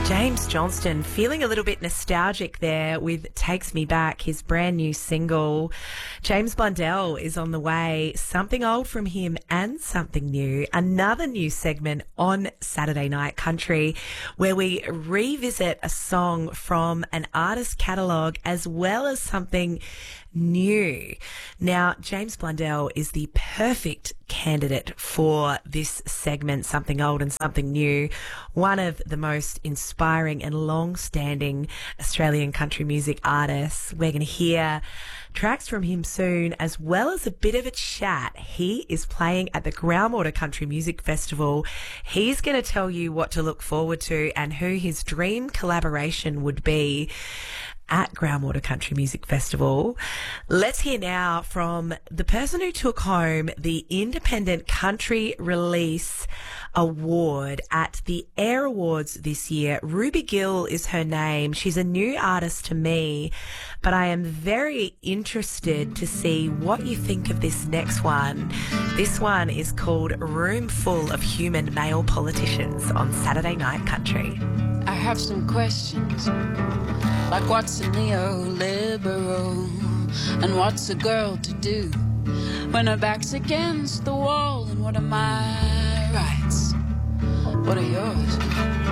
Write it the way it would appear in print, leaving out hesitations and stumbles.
James Johnston feeling a little bit nostalgic there with Takes Me Back, his brand new single. James Blundell is on the way. Something old from him and something new. Another new segment on Saturday Night Country where we revisit a song from an artist's catalogue as well as something new. Now, James Blundell is the perfect candidate for this segment, Something Old and Something New, one of the most inspiring and long-standing Australian country music artists. We're going to hear tracks from him soon, as well as a bit of a chat. He is playing at the Groundwater Country Music Festival. He's going to tell you what to look forward to and who his dream collaboration would be at Groundwater Country Music Festival. Let's hear now from the person who took home the Independent Country Release Award at the Air Awards this year. Ruby Gill is her name. She's a new artist to me, but I am very interested to see what you think of this next one. This one is called Room Full of Human Male Politicians on Saturday Night Country. I have some questions, like what's a neoliberal, and what's a girl to do when her back's against the wall, and what are my rights? What are yours?